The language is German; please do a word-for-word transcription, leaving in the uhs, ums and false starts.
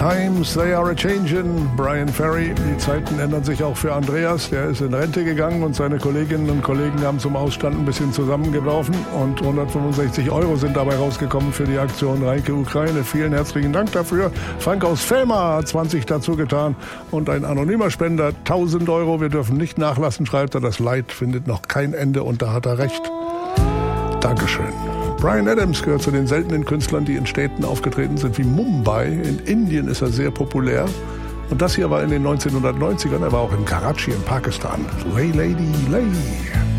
Times, they are a-changin', Brian Ferry. Die Zeiten ändern sich auch für Andreas. Der ist in Rente gegangen und seine Kolleginnen und Kollegen haben zum Ausstand ein bisschen zusammengeworfen und hundertfünfundsechzig Euro sind dabei rausgekommen für die Aktion Reinke Ukraine. Vielen herzlichen Dank dafür. Frank aus Velmar hat zwanzig dazu getan und ein anonymer Spender tausend Euro. Wir dürfen nicht nachlassen, schreibt er. Das Leid findet noch kein Ende und da hat er recht. Dankeschön. Bryan Adams gehört zu den seltenen Künstlern, die in Städten aufgetreten sind wie Mumbai. In Indien ist er sehr populär. Und das hier war in den neunzehnhundertneunzigern. Er war auch in Karachi in Pakistan. Lay Lady Lay.